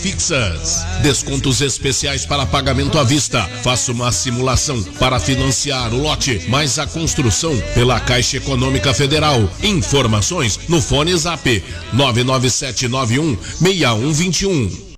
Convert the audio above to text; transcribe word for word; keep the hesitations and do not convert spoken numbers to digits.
fixas. Descontos especiais para pagamento à vista. Faça uma simulação para financiar o lote, mais a construção pela Caixa Econômica Federal. Informações no fone Zap nove nove sete nove um seis um dois um.